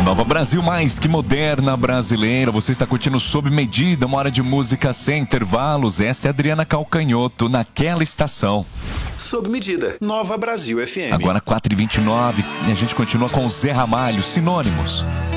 Nova Brasil, mais que moderna brasileira. Você está curtindo Sob Medida, uma hora de música sem intervalos. Esta é a Adriana Calcanhoto, naquela estação. Sob Medida, Nova Brasil FM. Agora 4h29 e a gente continua com o Zé Ramalho, Sinônimos.